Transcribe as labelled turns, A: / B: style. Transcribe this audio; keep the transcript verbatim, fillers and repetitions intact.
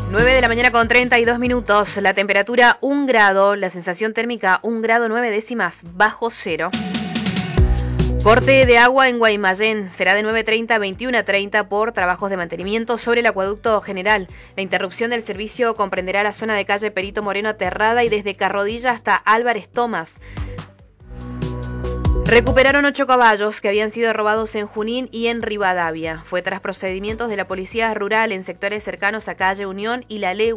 A: nueve de la mañana con treinta y dos minutos, la temperatura un grado, la sensación térmica un grado nueve décimas bajo cero. Corte de agua en Guaymallén será de nueve treinta a veintiuna treinta por trabajos de mantenimiento sobre el acueducto general. La interrupción del servicio comprenderá la zona de calle Perito Moreno Aterrada y desde Carrodilla hasta Álvarez Tomás. Recuperaron ocho caballos que habían sido robados en Junín y en Rivadavia. Fue tras procedimientos de la Policía Rural en sectores cercanos a calle Unión y La Legua.